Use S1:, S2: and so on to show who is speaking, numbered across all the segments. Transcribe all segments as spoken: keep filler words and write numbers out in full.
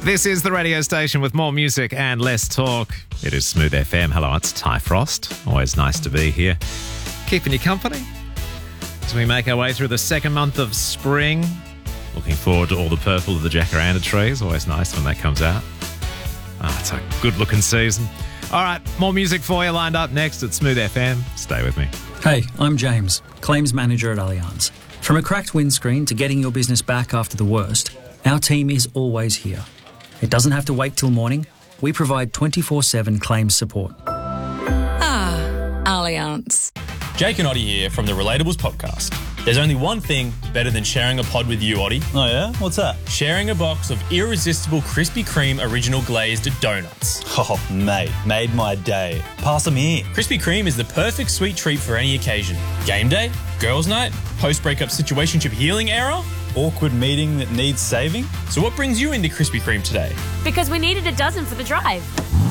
S1: This is the radio station with more music and less talk. It is Smooth F M. Hello, it's Ty Frost. Always nice to be here. Keeping you company as we make our way through the second month of spring. Looking forward to all the purple of the jacaranda trees. Always nice when that comes out. Ah, it's a good-looking season. All right, more music for you lined up next at Smooth F M. Stay with me.
S2: Hey, I'm James, Claims Manager at Allianz. From a cracked windscreen to getting your business back after the worst, our team is always here. It doesn't have to wait till morning. We provide twenty-four seven claims support.
S3: Ah, Allianz.
S4: Jake and Oddie here from the Relatables podcast. There's only one thing better than sharing a pod with you, Oddie.
S5: Oh yeah? What's that?
S4: Sharing a box of irresistible Krispy Kreme original glazed donuts.
S5: Oh, mate, made my day. Pass them here.
S4: Krispy Kreme is the perfect sweet treat for any occasion. Game day, girls' night, post-breakup situationship healing era.
S5: Awkward meeting that needs saving?
S4: So what brings you into Krispy Kreme today?
S6: Because we needed a dozen for the drive.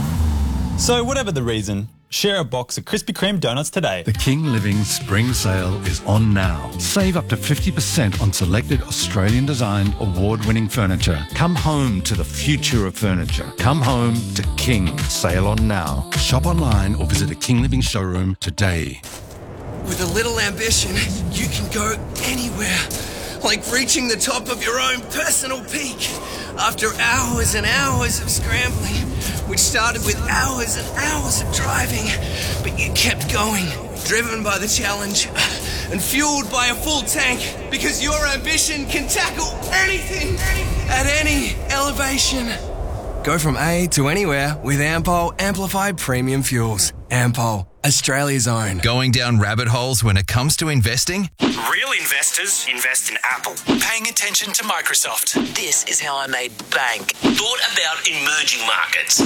S5: So whatever the reason, share a box of Krispy Kreme donuts today.
S7: The King Living Spring Sale is on now. Save up to fifty percent on selected Australian-designed, award-winning furniture. Come home to the future of furniture. Come home to King. Sale on now. Shop online or visit a King Living showroom today.
S8: With a little ambition, you can go anywhere. Like reaching the top of your own personal peak. After hours and hours of scrambling, which started with hours and hours of driving, but you kept going, driven by the challenge and fueled by a full tank, because your ambition can tackle anything at any elevation. Go from A to anywhere with Ampol Amplified Premium Fuels. Ampol, Australia's own.
S9: Going down rabbit holes when it comes to investing?
S10: Real investors invest in Apple. Paying attention to Microsoft. This is how I made bank. Thought about emerging markets.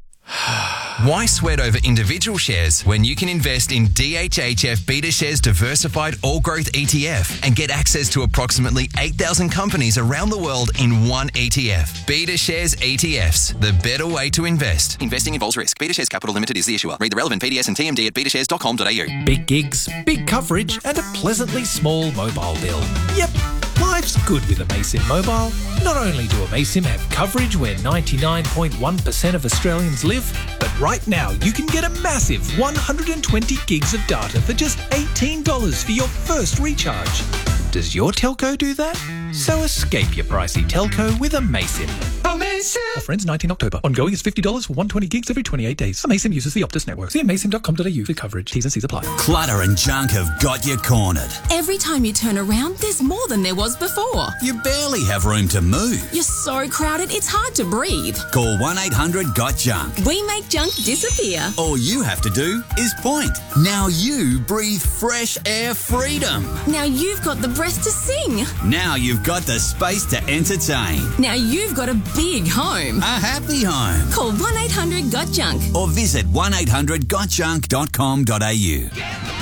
S9: Why sweat over individual shares when you can invest in D H H F BetaShares Diversified All Growth E T F and get access to approximately eight thousand companies around the world in one E T F? BetaShares E T Fs, the better way to invest. Investing involves risk. BetaShares Capital Limited is the issuer. Read the relevant P D S and T M D at beta shares dot com dot a u.
S11: Big gigs, big coverage and a pleasantly small mobile bill. Yep, life's good with Amaysim Mobile. Not only do Amaysim have coverage where ninety-nine point one percent of Australians live, but right now you can get a massive one hundred twenty gigs of data for just eighteen dollars for your first recharge. Does your telco do that? So escape your pricey telco with Amaysim. Amaysim! Offer ends nineteenth October. Ongoing is fifty dollars for one hundred twenty gigs every twenty-eight days. Amaysim uses the Optus network. See amaysim dot com dot a u for coverage. T's and C's apply.
S12: Clutter and junk have got you cornered.
S3: Every time you turn around, there's more than there was before.
S12: You barely have room to move.
S3: You're so crowded, it's hard to breathe.
S12: Call one eight hundred got junk.
S3: We make junk disappear.
S12: All you have to do is point. Now you breathe fresh air freedom.
S3: Now you've got the breath to sing.
S12: Now you've got the space to entertain.
S3: Now you've got a big home.
S12: A happy home.
S3: Call one eight hundred got junk.
S12: Or visit one eight hundred got junk dot com dot a u.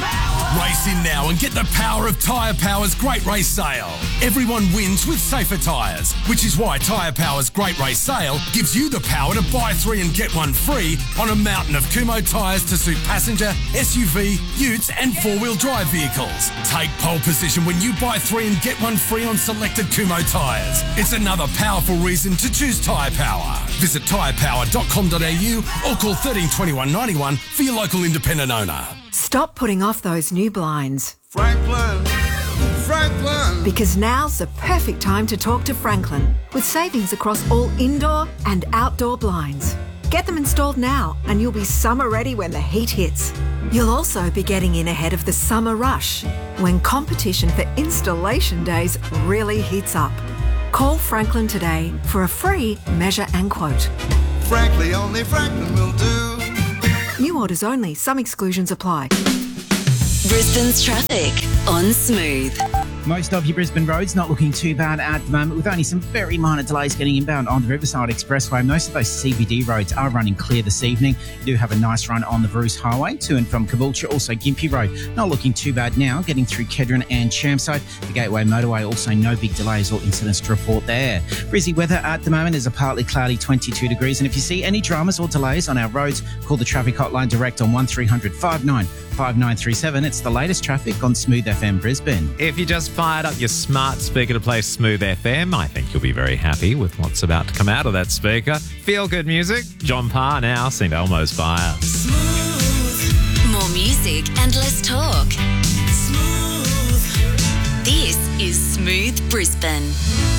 S13: Race in now and get the power of Tyre Power's Great Race Sale. Everyone wins with safer tyres, which is why Tyre Power's Great Race Sale gives you the power to buy three and get one free on a mountain of Kumho tyres to suit passenger, S U V, utes and four-wheel drive vehicles. Take pole position when you buy three and get one free on selected Kumho tyres. It's another powerful reason to choose Tyre Power. Visit tyre power dot com dot a u or call thirteen twenty-one ninety-one for your local independent owner.
S14: Stop putting off those new blinds.
S15: Franklin, Franklin.
S14: Because now's the perfect time to talk to Franklin with savings across all indoor and outdoor blinds. Get them installed now and you'll be summer ready when the heat hits. You'll also be getting in ahead of the summer rush when competition for installation days really heats up. Call Franklin today for a free measure and quote.
S15: Frankly, only Franklin will do.
S14: New orders only. Some exclusions apply.
S3: Brisbane's traffic on Smooth.
S16: Most of your Brisbane roads not looking too bad at the moment, with only some very minor delays getting inbound on the Riverside Expressway. Most of those C B D roads are running clear this evening. You do have a nice run on the Bruce Highway to and from Caboolture. Also Gympie Road not looking too bad now, getting through Kedron and Chermside. The Gateway Motorway also no big delays or incidents to report there. Brizzy weather at the moment is a partly cloudy twenty-two degrees. And if you see any dramas or delays on our roads, call the traffic hotline direct on one three hundred five nine five nine three seven. It's the latest traffic on Smooth F M Brisbane.
S1: If you just fired up your smart speaker to play Smooth F M, I think you'll be very happy with what's about to come out of that speaker. Feel good music. John Parr now, Saint Elmo's Fire.
S3: More music and less talk. Smooth. This is Smooth Brisbane.